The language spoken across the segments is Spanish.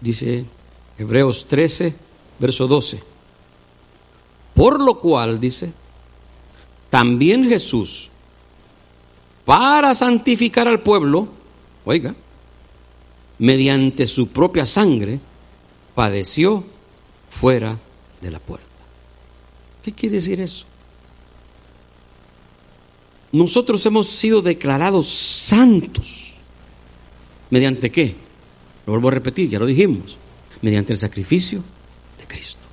dice Hebreos 13, verso 12. Por lo cual, dice, también Jesús, para santificar al pueblo, oiga, mediante su propia sangre, padeció fuera de la puerta. ¿Qué quiere decir eso? Nosotros hemos sido declarados santos. ¿Mediante qué? Lo vuelvo a repetir, ya lo dijimos. Mediante el sacrificio de Cristo.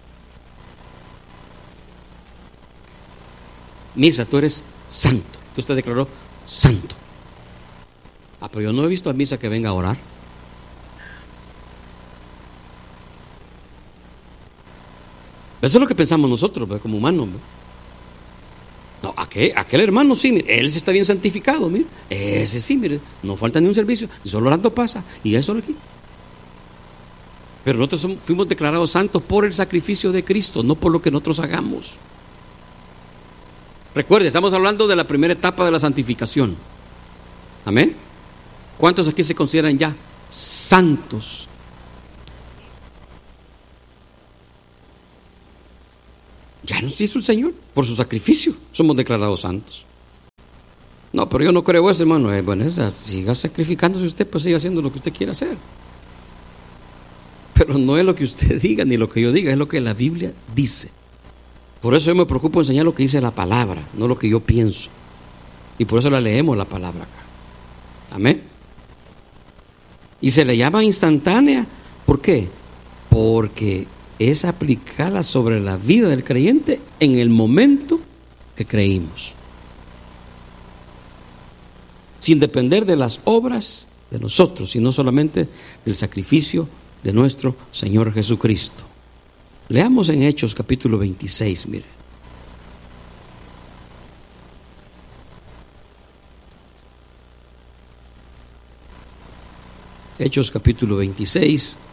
Misa, tú eres santo. Que usted declaró santo. Pero yo no he visto a Misa que venga a orar. Eso es lo que pensamos nosotros, ¿ve? Como humanos, ¿ve? No, aquel hermano sí, mire, él sí está bien santificado, mire, ese sí, mire, no falta ni un servicio, solo orando pasa, y eso lo aquí. Pero nosotros fuimos declarados santos por el sacrificio de Cristo, no por lo que nosotros hagamos. Recuerde, estamos hablando de la primera etapa de la santificación. Amén. ¿Cuántos aquí se consideran ya santos? Ya nos hizo el Señor, por su sacrificio, somos declarados santos. No, pero yo no creo eso, hermano. Bueno, siga sacrificándose usted, pues siga haciendo lo que usted quiera hacer. Pero no es lo que usted diga, ni lo que yo diga, es lo que la Biblia dice. Por eso yo me preocupo enseñar lo que dice la palabra, no lo que yo pienso. Y por eso la leemos la palabra acá. Amén. Y se le llama instantánea. ¿Por qué? Porque es aplicada sobre la vida del creyente en el momento que creímos, sin depender de las obras de nosotros, sino solamente del sacrificio de nuestro Señor Jesucristo. Leamos en Hechos capítulo 26, mire. Hechos capítulo 26.